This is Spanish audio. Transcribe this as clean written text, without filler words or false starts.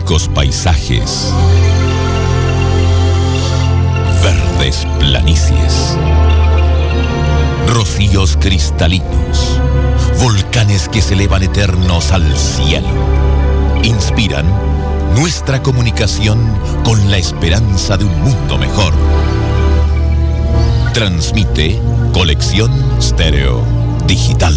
magníficos paisajes, verdes planicies, rocíos cristalinos, volcanes que se elevan eternos al cielo, inspiran nuestra comunicación con la esperanza de un mundo mejor. Transmite Colección Stereo Digital.